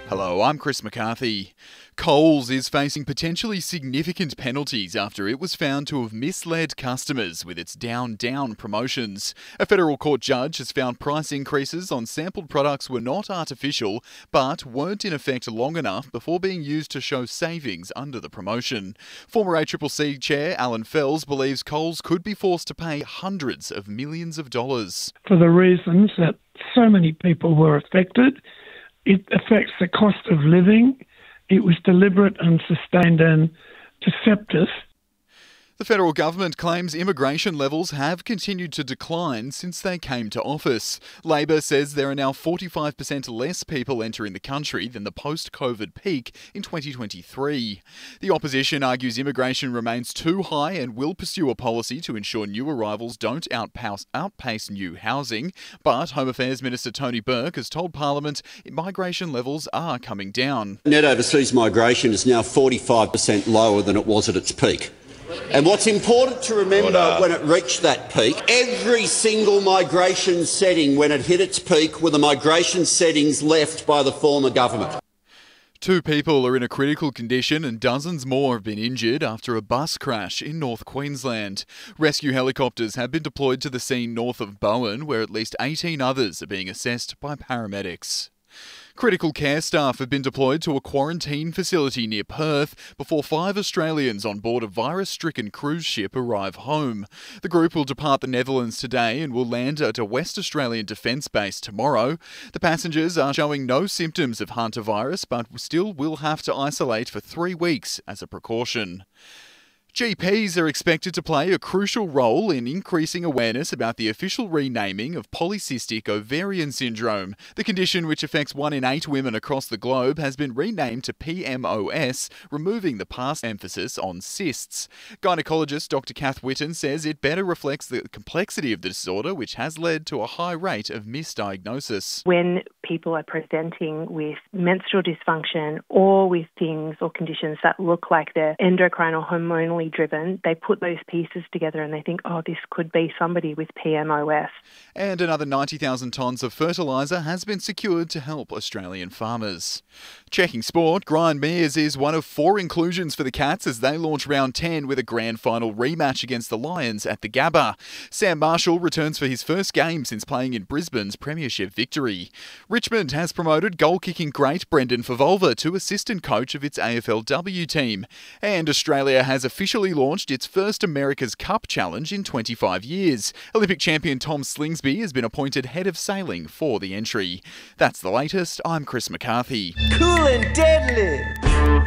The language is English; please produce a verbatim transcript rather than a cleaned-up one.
Hello, I'm Chris McCarthy. Coles is facing potentially significant penalties after it was found to have misled customers with its Down Down promotions. A federal court judge has found price increases on sampled products were not artificial, but weren't in effect long enough before being used to show savings under the promotion. Former A C C C Chair Alan Fels believes Coles could be forced to pay hundreds of millions of dollars. For the reasons that so many people were affected. It affects the cost of living. It was deliberate and sustained and deceptive. The federal government claims immigration levels have continued to decline since they came to office. Labor says there are now forty-five percent less people entering the country than the post-COVID peak in twenty twenty-three. The opposition argues immigration remains too high and will pursue a policy to ensure new arrivals don't outpace, outpace new housing. But Home Affairs Minister Tony Burke has told Parliament migration levels are coming down. Net overseas migration is now forty-five percent lower than it was at its peak. And what's important to remember when it reached that peak, every single migration setting when it hit its peak were the migration settings left by the former government. Two people are in a critical condition and dozens more have been injured after a bus crash in North Queensland. Rescue helicopters have been deployed to the scene north of Bowen, where at least eighteen others are being assessed by paramedics. Critical care staff have been deployed to a quarantine facility near Perth before five Australians on board a virus-stricken cruise ship arrive home. The group will depart the Netherlands today and will land at a West Australian defence base tomorrow. The passengers are showing no symptoms of hantavirus but still will have to isolate for three weeks as a precaution. G Ps are expected to play a crucial role in increasing awareness about the official renaming of polycystic ovarian syndrome. The condition, which affects one in eight women across the globe, has been renamed to P M O S, removing the past emphasis on cysts. Gynecologist Doctor Kath Witten says it better reflects the complexity of the disorder, which has led to a high rate of misdiagnosis. When people are presenting with menstrual dysfunction or with things or conditions that look like they're endocrine or hormonal driven, they put those pieces together and they think, oh, this could be somebody with P M O S. And another ninety thousand tonnes of fertiliser has been secured to help Australian farmers. Checking sport, Brian Mears is one of four inclusions for the Cats as they launch round ten with a grand final rematch against the Lions at the Gabba. Sam Marshall returns for his first game since playing in Brisbane's premiership victory. Richmond has promoted goal-kicking great Brendan Favolva to assistant coach of its A F L W team. And Australia has officially Officially launched its first America's Cup challenge in twenty-five years. Olympic champion Tom Slingsby has been appointed head of sailing for the entry. That's the latest. I'm Chris McCarthy. Cool and deadly.